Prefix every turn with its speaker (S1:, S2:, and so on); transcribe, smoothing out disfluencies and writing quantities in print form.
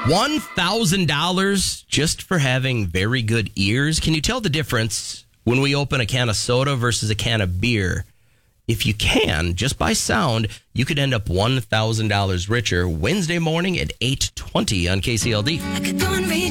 S1: $1,000 just for having very good ears. Can you tell the difference when we open a can of soda versus a can of beer? If you can, just by sound, you could end up $1,000 richer Wednesday morning at 8:20 on KCLD.
S2: I could go and read